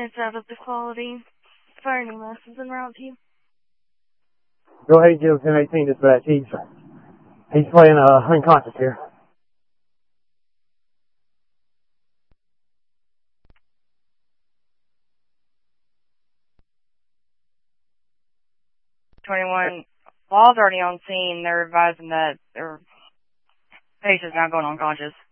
It's out of the quality. Fire new masses en route to you. Go ahead and give 1018 dispatch. He's playing unconscious here. Law's already on scene. They're advising that their patient's now going unconscious.